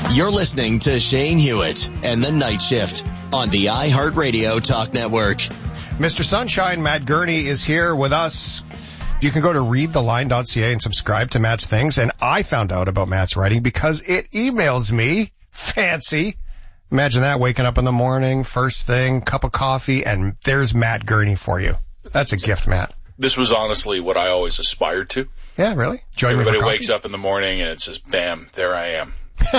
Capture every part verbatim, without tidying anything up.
You're listening to Shane Hewitt and the Night Shift on the iHeartRadio Talk Network. Mister Sunshine, Matt Gurney, is here with us. You can go to read the line dot c a and subscribe to Matt's things. And I found out about Matt's writing because it emails me. Fancy. Imagine that, waking up in the morning, first thing, cup of coffee, and there's Matt Gurney for you. That's a gift, Matt. This was honestly what I always aspired to. Yeah, really? Join Everybody me for wakes up in the morning and it says, bam, there I am.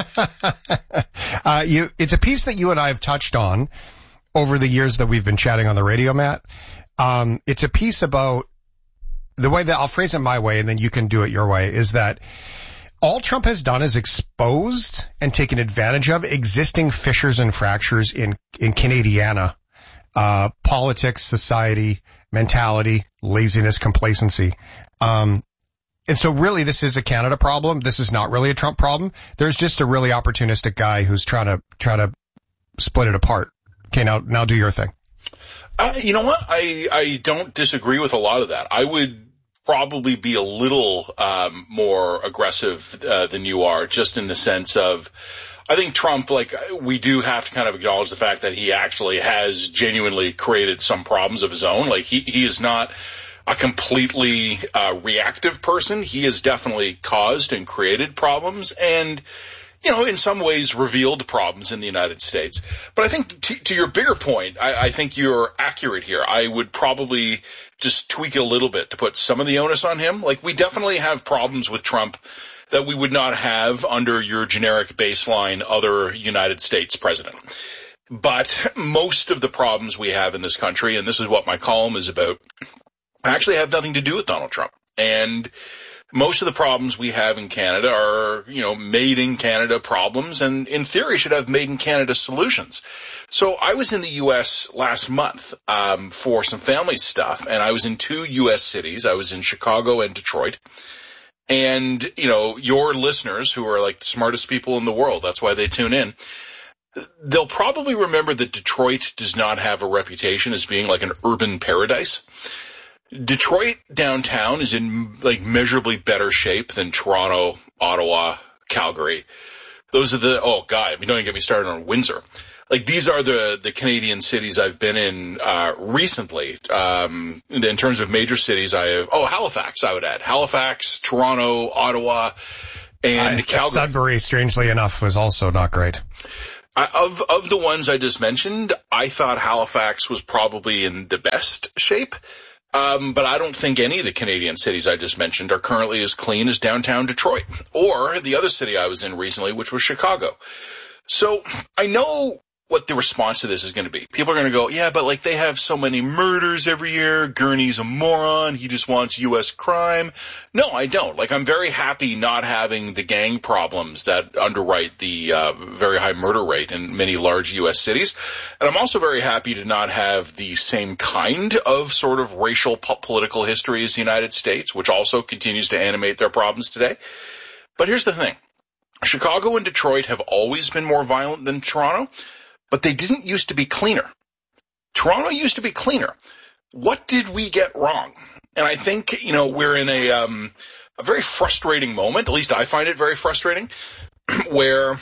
uh, you, it's a piece that you and I have touched on over the years that we've been chatting on the radio, Matt. Um, it's a piece about the way that I'll phrase it my way and then you can do it your way, is that all Trump has done is exposed and taken advantage of existing fissures and fractures in, in Canadiana, uh, politics, society, mentality, laziness, complacency. Um, And so really this is a Canada problem. This is not really a Trump problem. There's just a really opportunistic guy who's trying to, try to split it apart. Okay, now, now do your thing. Uh, you know what? I, I don't disagree with a lot of that. I would probably be a little, um, more aggressive, uh, than you are, just in the sense of, I think Trump, like, we do have to kind of acknowledge the fact that he actually has genuinely created some problems of his own. Like, he, he is not a completely uh, reactive person. He has definitely caused and created problems and, you know, in some ways revealed problems in the United States. But I think to, to your bigger point, I, I think you're accurate here. I would probably just tweak it a little bit to put some of the onus on him. Like, we definitely have problems with Trump that we would not have under your generic baseline other United States president. But most of the problems we have in this country, and this is what my column is about, actually have nothing to do with Donald Trump. And most of the problems we have in Canada are, you know, made in Canada problems and in theory should have made in Canada solutions. So I was in the U S last month, um, for some family stuff, and I was in two U S cities. I was in Chicago and Detroit. And, you know, your listeners who are like the smartest people in the world, that's why they tune in. They'll probably remember that Detroit does not have a reputation as being like an urban paradise. Detroit downtown is in like measurably better shape than Toronto, Ottawa, Calgary. Those are the, oh God, I mean, don't even get me started on Windsor. Like, these are the, the Canadian cities I've been in, uh, recently. Um, in terms of major cities, I have, oh, Halifax, I would add. Halifax, Toronto, Ottawa, and uh, Calgary. Sudbury, strangely enough, was also not great. I, of, of the ones I just mentioned, I thought Halifax was probably in the best shape. Um, but I don't think any of the Canadian cities I just mentioned are currently as clean as downtown Detroit or the other city I was in recently, which was Chicago. So I know what the response to this is going to be. People are going to go, yeah, but like they have so many murders every year. Gurney's a moron. He just wants U S crime. No, I don't. Like, I'm very happy not having the gang problems that underwrite the uh, very high murder rate in many large U S cities. And I'm also very happy to not have the same kind of sort of racial po- political history as the United States, which also continues to animate their problems today. But here's the thing. Chicago and Detroit have always been more violent than Toronto, but they didn't used to be cleaner. Toronto used to be cleaner. What did we get wrong? And I think, you know, we're in a, um, a very frustrating moment, at least I find it very frustrating, where,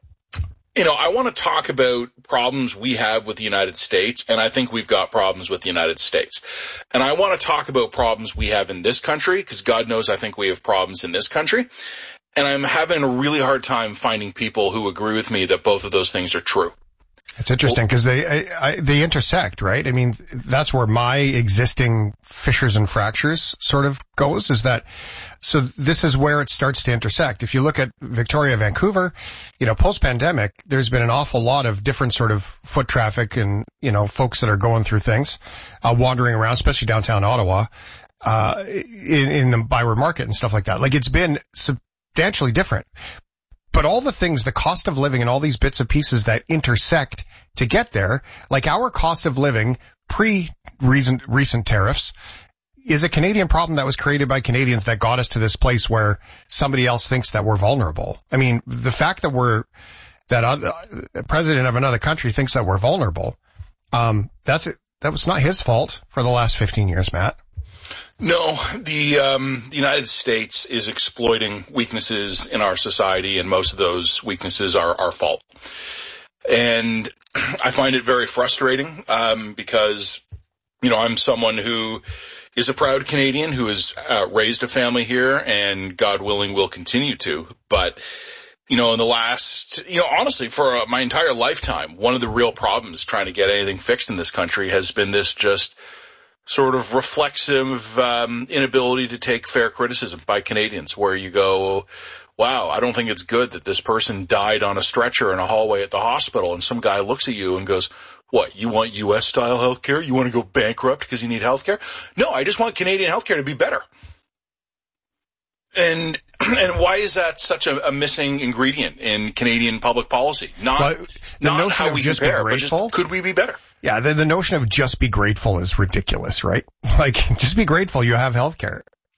you know, I want to talk about problems we have with the United States, and I think we've got problems with the United States. And I want to talk about problems we have in this country, because God knows I think we have problems in this country. And I'm having a really hard time finding people who agree with me that both of those things are true. It's interesting because they I, I, they intersect, right? I mean, that's where my existing fissures and fractures sort of goes, is that, so this is where it starts to intersect. If you look at Victoria, Vancouver, you know, post-pandemic, there's been an awful lot of different sort of foot traffic and, you know, folks that are going through things, uh, wandering around, especially downtown Ottawa, uh, in, in the Byward Market and stuff like that. Like, it's been substantially different. But all the things, the cost of living and all these bits and pieces that intersect to get there, like our cost of living pre-recent recent tariffs, is a Canadian problem that was created by Canadians that got us to this place where somebody else thinks that we're vulnerable. I mean, the fact that we're, that other, a president of another country thinks that we're vulnerable, um, that's, that was not his fault for the last fifteen years, Matt. No, the, um, the United States is exploiting weaknesses in our society, and most of those weaknesses are our fault. And I find it very frustrating, um, because, you know, I'm someone who is a proud Canadian who has uh, raised a family here, and God willing will continue to. But, you know, in the last, you know, honestly, for uh, my entire lifetime, one of the real problems trying to get anything fixed in this country has been this just sort of reflexive um, inability to take fair criticism by Canadians, where you go, wow, I don't think it's good that this person died on a stretcher in a hallway at the hospital, and some guy looks at you and goes, what, you want U S-style healthcare? You want to go bankrupt because you need healthcare? No, I just want Canadian healthcare to be better. And and why is that such a, a missing ingredient in Canadian public policy? Not, well, the not notion how of we just compare, be grateful, but just, could we be better? Yeah, the, the notion of just be grateful is ridiculous, right? Like, just be grateful you have healthcare.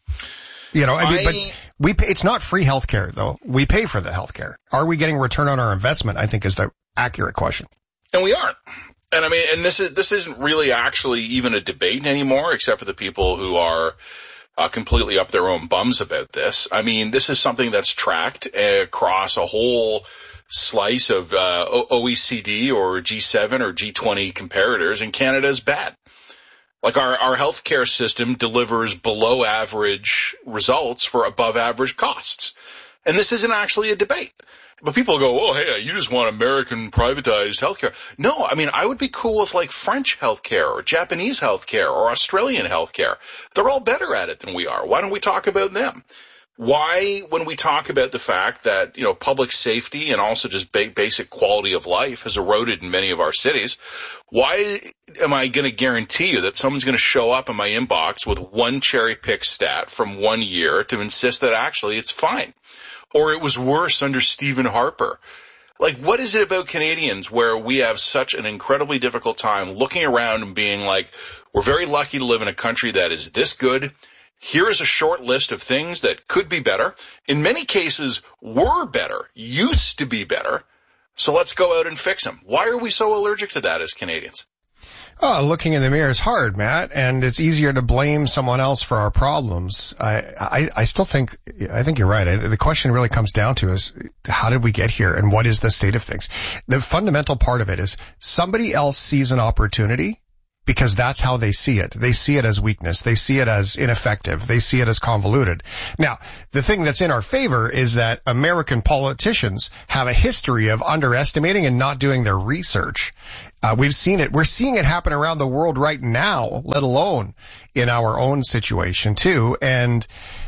You know, I mean, I, but we pay, it's not free healthcare, though. We pay for the healthcare. Are we getting return on our investment, I think, is the accurate question. And we aren't. And I mean, and this is, this isn't really actually even a debate anymore, except for the people who are uh, completely up their own bums about this. I mean, this is something that's tracked across a whole slice of uh, O E C D or G seven or G twenty comparators, and Canada is bad. Like, our, our healthcare system delivers below average results for above average costs. And this isn't actually a debate. But people go, oh, hey, you just want American privatized healthcare. No, I mean, I would be cool with like French healthcare or Japanese healthcare or Australian healthcare. They're all better at it than we are. Why don't we talk about them? Why, when we talk about the fact that, you know, public safety and also just ba- basic quality of life has eroded in many of our cities, why am I going to guarantee you that someone's going to show up in my inbox with one cherry-pick stat from one year to insist that actually it's fine? Or it was worse under Stephen Harper. Like, what is it about Canadians where we have such an incredibly difficult time looking around and being like, we're very lucky to live in a country that is this good. Here is a short list of things that could be better. In many cases, were better, used to be better. So let's go out and fix them. Why are we so allergic to that as Canadians? Oh, looking in the mirror is hard, Matt, and it's easier to blame someone else for our problems. I, I, I still think, I think you're right. I, the question really comes down to is, how did we get here and what is the state of things? The fundamental part of it is somebody else sees an opportunity because that's how they see it. They see it as weakness. They see it as ineffective. They see it as convoluted. Now, the thing that's in our favor is that American politicians have a history of underestimating and not doing their research. Uh, we've seen it. We're seeing it happen around the world right now, let alone in our own situation too. And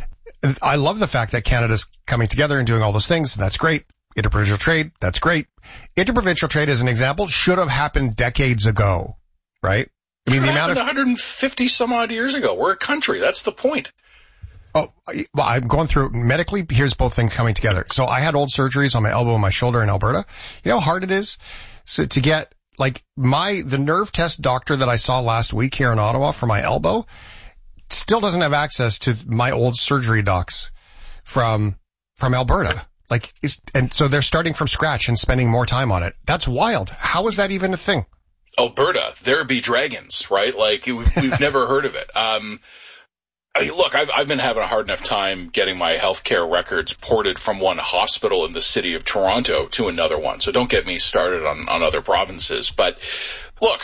I love the fact that Canada's coming together and doing all those things. That's great. Interprovincial trade, that's great. Interprovincial trade, as an example, should have happened decades ago, right? I mean, the amount of one hundred fifty some odd years ago. We're a country. That's the point. Oh, well, I'm going through medically. Here's both things coming together. So I had old surgeries on my elbow and my shoulder in Alberta. You know how hard it is so to get, like, my, the nerve test doctor that I saw last week here in Ottawa for my elbow still doesn't have access to my old surgery docs from, from Alberta. Like, it's, and so they're starting from scratch and spending more time on it. That's wild. How is that even a thing? Alberta, there be dragons, right? Like, we've, we've never heard of it. Um, I mean, look, I've, I've been having a hard enough time getting my healthcare records ported from one hospital in the city of Toronto to another one. So don't get me started on, on other provinces. But look,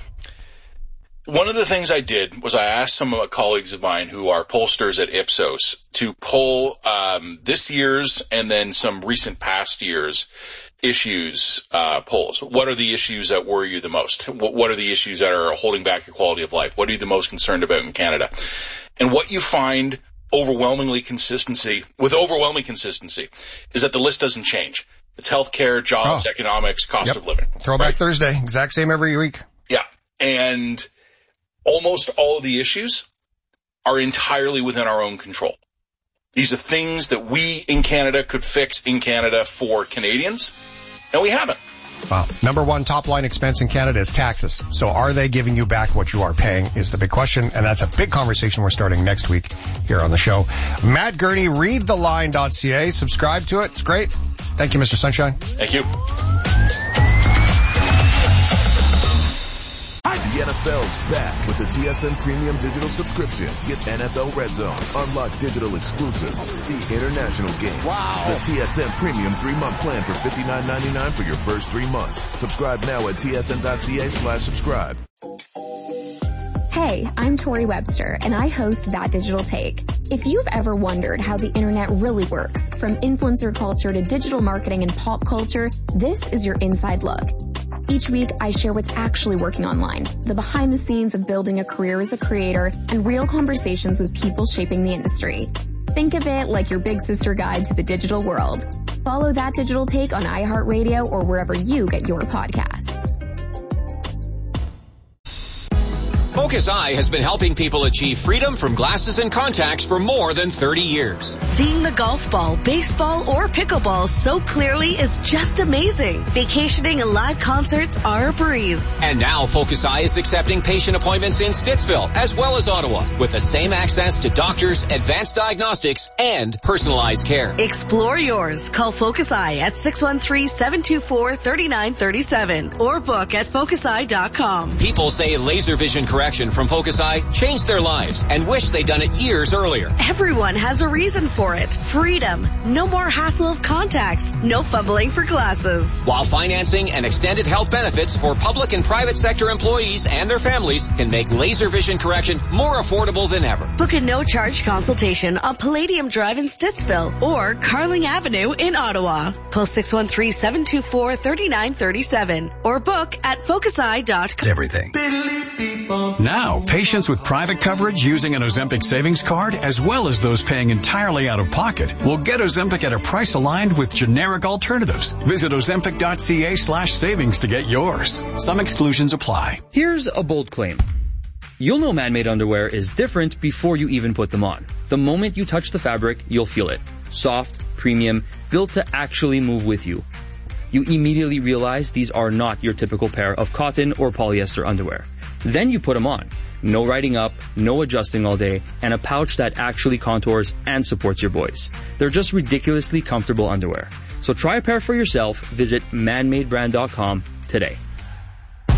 one of the things I did was I asked some of my colleagues of mine who are pollsters at Ipsos to poll um, this year's and then some recent past years' issues uh polls. What are the issues that worry you the most? What are the issues that are holding back your quality of life? What are you the most concerned about in Canada? And what you find overwhelmingly consistency, with overwhelming consistency, is that the list doesn't change. It's healthcare, jobs, oh. economics, cost yep. of living. Throwback right? Thursday, exact same every week. Yeah. And almost all of the issues are entirely within our own control. These are things that we in Canada could fix in Canada for Canadians, and we haven't. Wow. Number one top line expense in Canada is taxes. So are they giving you back what you are paying is the big question, and that's a big conversation we're starting next week here on the show. Matt Gurney, read the line dot c a. Subscribe to it. It's great. Thank you, Mister Sunshine. Thank you. The N F L's back with the T S N Premium Digital subscription. Get N F L Red Zone, unlock digital exclusives, see international games. Wow. The T S N Premium three-month plan for fifty-nine ninety-nine for your first three months. Subscribe now at tsn.ca slash subscribe. Hey, I'm Tori Webster, and I host That Digital Take. If you've ever wondered how the internet really works, from influencer culture to digital marketing and pop culture, this is your inside look. Each week, I share what's actually working online, the behind the scenes of building a career as a creator, and real conversations with people shaping the industry. Think of it like your big sister guide to the digital world. Follow That Digital Take on iHeartRadio or wherever you get your podcasts. Focus Eye has been helping people achieve freedom from glasses and contacts for more than thirty years. Seeing the golf ball, baseball, or pickleball so clearly is just amazing. Vacationing and live concerts are a breeze. And now Focus Eye is accepting patient appointments in Stittsville as well as Ottawa with the same access to doctors, advanced diagnostics, and personalized care. Explore yours. Call Focus Eye at six one three, seven two four, three nine three seven or book at focus eye dot com. People say laser vision correction from Focus Eye changed their lives and wish they'd done it years earlier. Everyone has a reason for it. Freedom. No more hassle of contacts. No fumbling for glasses. While financing and extended health benefits for public and private sector employees and their families can make laser vision correction more affordable than ever. Book a no-charge consultation on Palladium Drive in Stittsville or Carling Avenue in Ottawa. Call six one three, seven two four, three nine three seven or book at focus eye dot com. Everything. Now, patients with private coverage using an Ozempic savings card, as well as those paying entirely out of pocket, will get Ozempic at a price aligned with generic alternatives. Visit ozempic.ca slash savings to get yours. Some exclusions apply. Here's a bold claim. You'll know man-made underwear is different before you even put them on. The moment you touch the fabric, you'll feel it. Soft, premium, built to actually move with you. You immediately realize these are not your typical pair of cotton or polyester underwear. Then you put them on. No riding up, no adjusting all day, and a pouch that actually contours and supports your boys. They're just ridiculously comfortable underwear. So try a pair for yourself. Visit man made brand dot com today.